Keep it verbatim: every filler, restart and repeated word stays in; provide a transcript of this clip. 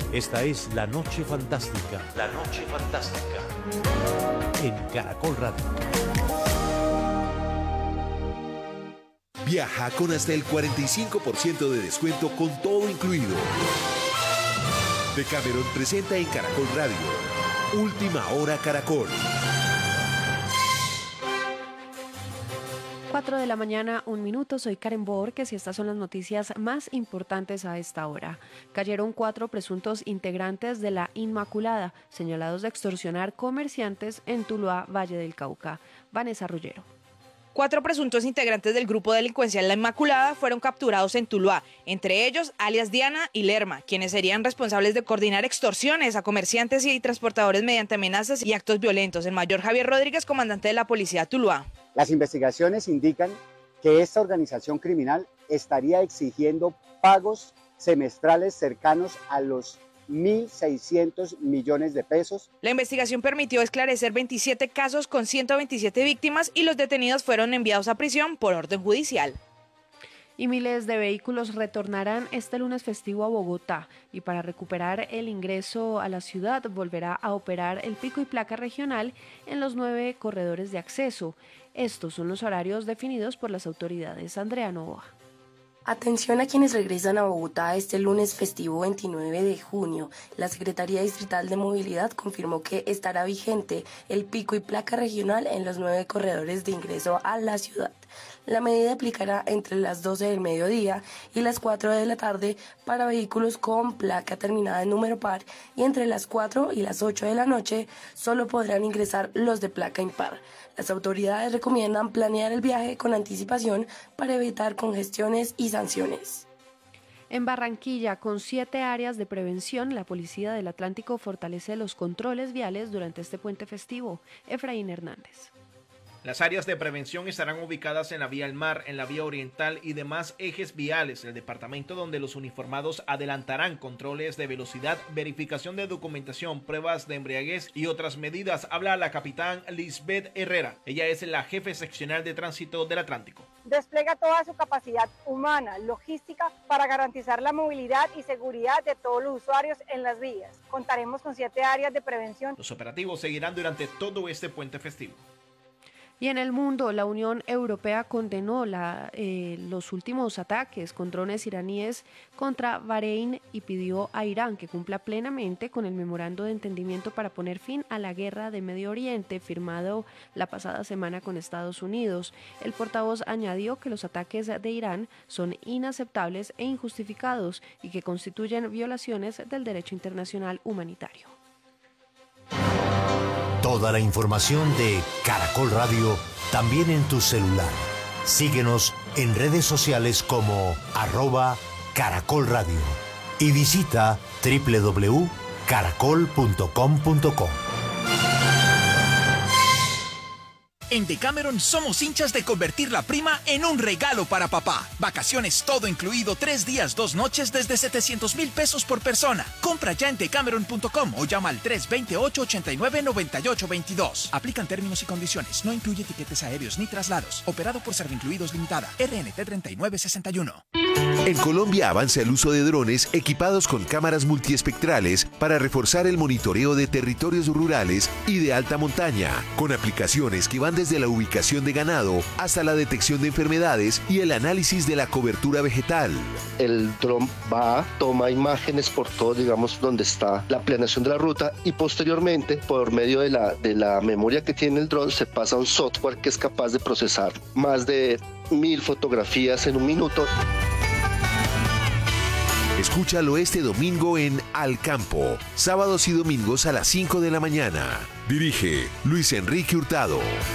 Esta es La Noche Fantástica. La Noche Fantástica. En Caracol Radio. Viaja con hasta el cuarenta y cinco por ciento de descuento con todo incluido. Decameron presenta en Caracol Radio Última Hora Caracol. cuatro de la mañana, un minuto. Soy Karen Borges y estas son las noticias más importantes a esta hora. Cayeron cuatro presuntos integrantes de la Inmaculada, señalados de extorsionar comerciantes en Tuluá, Valle del Cauca. Vanessa Rullero. Cuatro presuntos integrantes del grupo delincuencial La Inmaculada fueron capturados en Tuluá, entre ellos alias Diana y Lerma, quienes serían responsables de coordinar extorsiones a comerciantes y transportadores mediante amenazas y actos violentos. El mayor Javier Rodríguez, comandante de la policía de Tuluá. Las investigaciones indican que esta organización criminal estaría exigiendo pagos semestrales cercanos a los mil seiscientos millones de pesos. La investigación permitió esclarecer veintisiete casos con ciento veintisiete víctimas y los detenidos fueron enviados a prisión por orden judicial. Y miles de vehículos retornarán este lunes festivo a Bogotá y para recuperar el ingreso a la ciudad volverá a operar el pico y placa regional en los nueve corredores de acceso. Estos son los horarios definidos por las autoridades. Andrea Novoa. Atención a quienes regresan a Bogotá este lunes festivo veintinueve de junio. La Secretaría Distrital de Movilidad confirmó que estará vigente el pico y placa regional en los nueve corredores de ingreso a la ciudad. La medida aplicará entre las doce del mediodía y las cuatro de la tarde para vehículos con placa terminada en número par y entre las cuatro y las ocho de la noche solo podrán ingresar los de placa impar. Las autoridades recomiendan planear el viaje con anticipación para evitar congestiones y sanciones. En Barranquilla, con siete áreas de prevención, la Policía del Atlántico fortalece los controles viales durante este puente festivo. Efraín Hernández. Las áreas de prevención estarán ubicadas en la vía al mar, en la vía oriental y demás ejes viales del departamento, donde los uniformados adelantarán controles de velocidad, verificación de documentación, pruebas de embriaguez y otras medidas. Habla la capitán Lisbeth Herrera. Ella es la jefe seccional de tránsito del Atlántico. Despliega toda su capacidad humana, logística, para garantizar la movilidad y seguridad de todos los usuarios en las vías. Contaremos con siete áreas de prevención. Los operativos seguirán durante todo este puente festivo. Y en el mundo, la Unión Europea condenó la, eh, los últimos ataques con drones iraníes contra Bahrein y pidió a Irán que cumpla plenamente con el memorando de entendimiento para poner fin a la guerra de Medio Oriente firmado la pasada semana con Estados Unidos. El portavoz añadió que los ataques de Irán son inaceptables e injustificados y que constituyen violaciones del derecho internacional humanitario. Toda la información de Caracol Radio también en tu celular. Síguenos en redes sociales como arroba Caracol Radio y visita doble u doble u doble u punto caracol punto com punto co. En Decameron somos hinchas de convertir la prima en un regalo para papá. Vacaciones todo incluido, tres días, dos noches desde setecientos mil pesos por persona. Compra ya en decameron punto com o llama al tres dos ocho, ocho nueve, nueve ocho dos dos. Aplican términos y condiciones. No incluye tiquetes aéreos ni traslados. Operado por Servincluidos Limitada. R N T treinta y nueve sesenta y uno. En Colombia avanza el uso de drones equipados con cámaras multiespectrales para reforzar el monitoreo de territorios rurales y de alta montaña, con aplicaciones que van desde la ubicación de ganado hasta la detección de enfermedades y el análisis de la cobertura vegetal. El dron va, toma imágenes por todo, digamos, donde está la planeación de la ruta y posteriormente, por medio de la, de la memoria que tiene el dron, se pasa a un software que es capaz de procesar más de mil fotografías en un minuto. Escúchalo este domingo en Al Campo, sábados y domingos a las cinco de la mañana. Dirige Luis Enrique Hurtado.